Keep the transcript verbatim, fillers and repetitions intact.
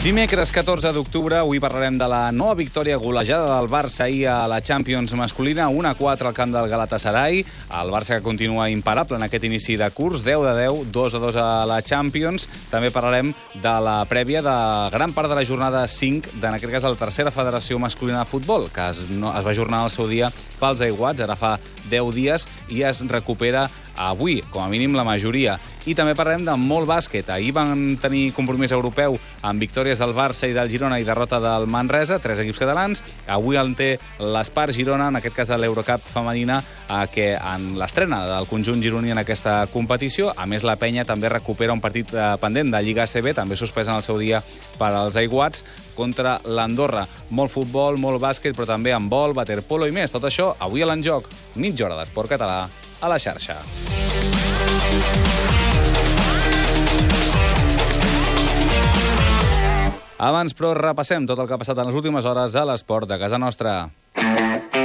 Dimecres catorze d'octubre, avui parlarem de la nova victòria golejada del Barça ahir a la Champions masculina, un a quatre al camp del Galatasaray. El Barça que continua imparable en aquest inici de curs, deu de deu, dos a dos a la Champions. També parlarem de la prèvia de gran part de la jornada cinc, en aquest cas de la tercera federació masculina de futbol, que es, no, es va ajornar al seu dia pels aiguats, ara fa deu dies, i es recupera avui, com a mínim la majoria. I també parlarem de molt bàsquet. Ahir van tenir compromís europeu amb victòries del Barça i del Girona i derrota del Manresa, tres equips catalans. Avui en té l'Espar Girona, en aquest cas de l'Eurocup femenina, que en l'estrena del conjunt gironí en aquesta competició. A més, la Penya també recupera un partit pendent de Lliga A C B, també suspès en el seu dia per als aiguats, contra l'Andorra. Molt futbol, molt bàsquet, però també handbol, waterpolo i més. Tot això avui a l'Enjoc, mitja hora d'esport català a la xarxa. Abans, però, repassem tot el que ha passat en les últimes hores a l'esport de casa nostra.